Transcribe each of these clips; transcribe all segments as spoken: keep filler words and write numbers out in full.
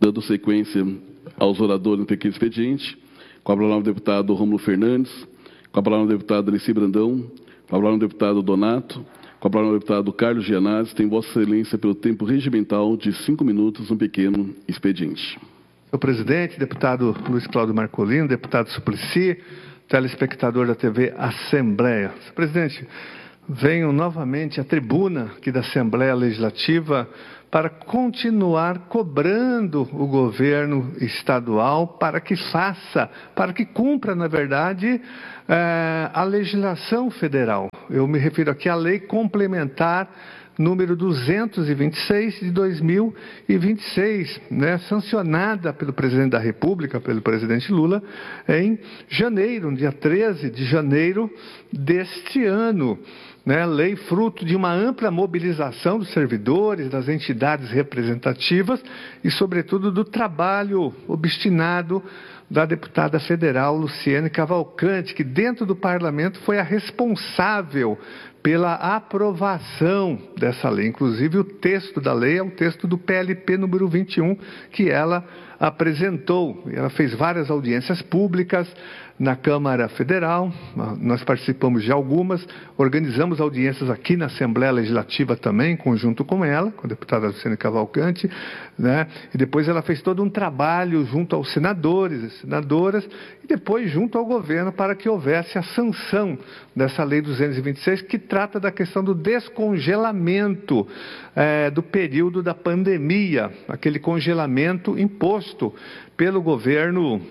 Dando sequência aos oradores no pequeno expediente, com a palavra o deputado Rômulo Fernandes, com a palavra o deputado Alessi Brandão, com a palavra o deputado Donato, com a palavra o deputado Carlos Gianazzi. Tem Vossa Excelência pelo tempo regimental de cinco minutos no pequeno expediente. Senhor presidente, deputado Luiz Cláudio Marcolino, deputado Suplicy, telespectador da T V Assembleia. Senhor presidente, venho novamente à tribuna aqui da Assembleia Legislativa para continuar cobrando o governo estadual para que faça, para que cumpra, na verdade, eh, a legislação federal. Eu me refiro aqui à lei complementar número duzentos e vinte e seis de dois mil e vinte e seis, né, sancionada pelo presidente da República, pelo presidente Lula, em janeiro, no dia treze de janeiro deste ano. Né, lei fruto de uma ampla mobilização dos servidores, das entidades representativas e, sobretudo, do trabalho obstinado da deputada federal Luciane Cavalcante, que dentro do parlamento foi a responsável pela aprovação dessa lei. Inclusive, o texto da lei é o texto do P L P número vinte e um, que ela apresentou. Ela fez várias audiências públicas na Câmara Federal, nós participamos de algumas, organizamos audiências aqui na Assembleia Legislativa também, em conjunto com ela, com a deputada Luciane Cavalcante, né? E depois ela fez todo um trabalho junto aos senadores e senadoras, e depois junto ao governo para que houvesse a sanção dessa Lei duzentos e vinte e seis, que trata da questão do descongelamento é, do período da pandemia, aquele congelamento imposto pelo governo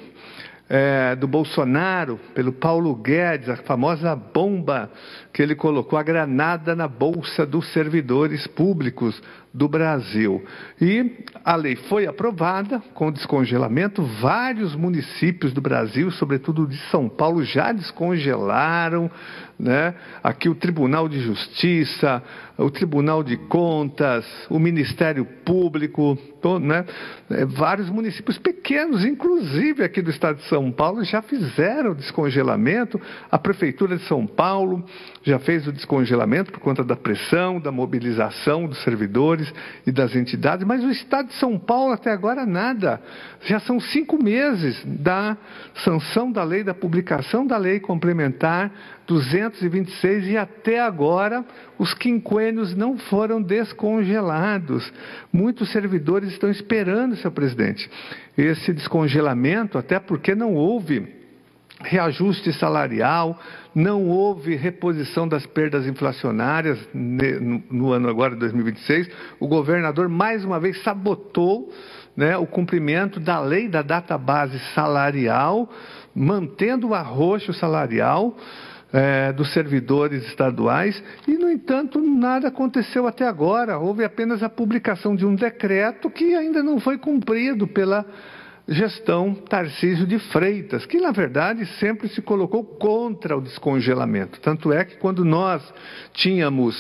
É, do Bolsonaro, pelo Paulo Guedes, a famosa bomba que ele colocou, a granada na bolsa dos servidores públicos do Brasil. E a lei foi aprovada com descongelamento. Vários municípios do Brasil, sobretudo de São Paulo, já descongelaram, né? Aqui o Tribunal de Justiça, o Tribunal de Contas, o Ministério Público, todo, né? Vários municípios pequenos, inclusive aqui do estado de São Paulo, já fizeram o descongelamento. A Prefeitura de São Paulo já fez o descongelamento por conta da pressão, da mobilização dos servidores e das entidades, mas o estado de São Paulo até agora nada. Já são cinco meses da sanção da lei, da publicação da lei complementar duzentos e vinte e seis, e até agora os quinquênios não foram descongelados. Muitos servidores estão esperando, senhor presidente, esse descongelamento, até porque não houve reajuste salarial, não houve reposição das perdas inflacionárias no, no ano agora, dois mil e vinte e seis. O governador, mais uma vez, sabotou, né, o cumprimento da lei da database salarial, mantendo o arroxo salarial É, dos servidores estaduais, e, no entanto, nada aconteceu até agora. Houve apenas a publicação de um decreto que ainda não foi cumprido pela gestão Tarcísio de Freitas, que, na verdade, sempre se colocou contra o descongelamento. Tanto é que, quando nós tínhamos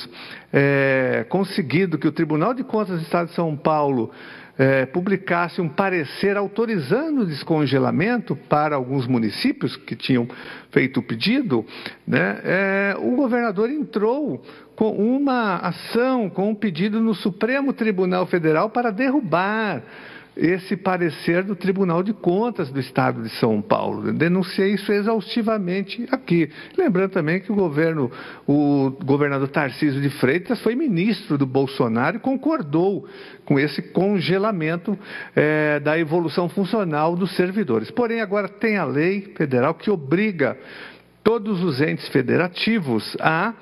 é, conseguido que o Tribunal de Contas do Estado de São Paulo É, publicasse um parecer autorizando o descongelamento para alguns municípios que tinham feito o pedido, né, é, o governador entrou com uma ação, com um pedido no Supremo Tribunal Federal para derrubar esse parecer do Tribunal de Contas do Estado de São Paulo. Eu denunciei isso exaustivamente aqui. Lembrando também que o governo, o governador Tarcísio de Freitas foi ministro do Bolsonaro e concordou com esse congelamento é, da evolução funcional dos servidores. Porém, agora tem a lei federal que obriga todos os entes federativos a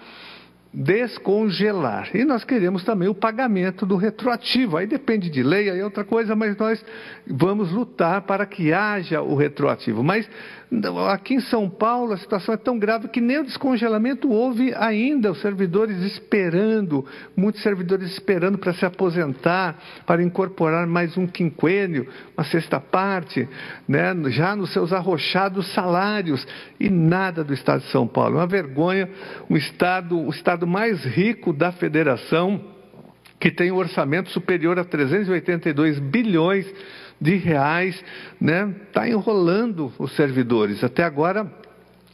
descongelar. E nós queremos também o pagamento do retroativo. Aí depende de lei, aí é outra coisa, mas nós vamos lutar para que haja o retroativo. Mas aqui em São Paulo a situação é tão grave que nem o descongelamento houve ainda. Os servidores esperando, muitos servidores esperando para se aposentar, para incorporar mais um quinquênio, uma sexta parte, né, já nos seus arrochados salários, e nada do Estado de São Paulo. Uma vergonha, um estado, o estado mais rico da federação, que tem um orçamento superior a trezentos e oitenta e dois bilhões de reais, né, está enrolando os servidores. Até agora,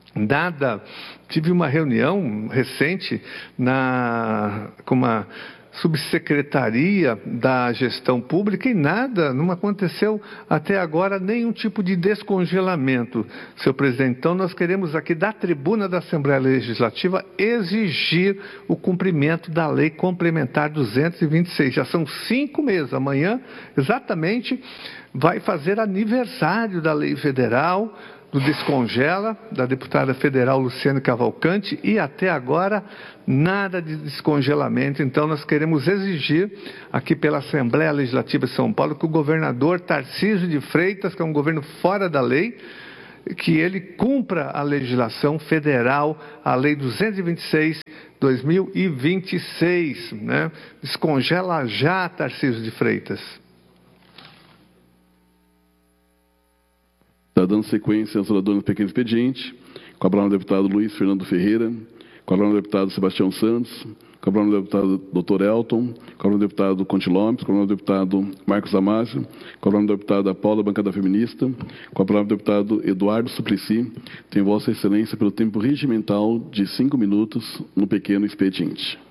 nada. Tive uma reunião recente na, com uma subsecretaria da gestão pública e nada, não aconteceu até agora nenhum tipo de descongelamento, senhor presidente. Então nós queremos aqui da tribuna da Assembleia Legislativa exigir o cumprimento da Lei Complementar duzentos e vinte e seis. Já são cinco meses, amanhã exatamente vai fazer aniversário da lei federal, do Descongela, da deputada federal Luciane Cavalcante, e até agora nada de descongelamento. Então nós queremos exigir aqui pela Assembleia Legislativa de São Paulo que o governador Tarcísio de Freitas, que é um governo fora da lei, que ele cumpra a legislação federal, a Lei duzentos e vinte e seis, dois mil e vinte e seis, né? Descongela já, Tarcísio de Freitas. Está dando sequência ao senador no pequeno expediente, com a palavra o deputado Luiz Fernando Ferreira, com a palavra o deputado Sebastião Santos, com a palavra o deputado doutor Elton, com a palavra o deputado Conte Lopes, com a palavra o deputado Marcos Amásio, com a palavra o deputado Paula, bancada feminista, com a palavra o deputado Eduardo Suplicy. Tem Vossa Excelência pelo tempo regimental de cinco minutos no pequeno expediente.